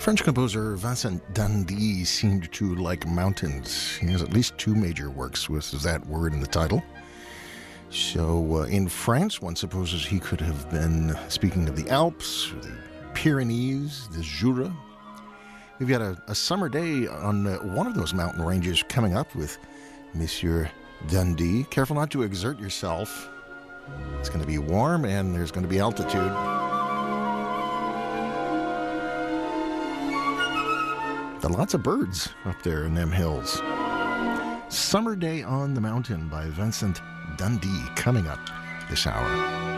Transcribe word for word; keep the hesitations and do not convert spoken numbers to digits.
French composer Vincent Dundee seemed to like mountains. He has at least two major works with that word in the title. So uh, in France, one supposes he could have been speaking of the Alps, or the Pyrenees, the Jura. We've got a, a summer day on uh, one of those mountain ranges coming up with Monsieur Dundee. Careful not to exert yourself. It's going to be warm and there's going to be altitude. Got lots of birds up there in them hills. Summer Day on the Mountain by Vincent Dundee coming up this hour.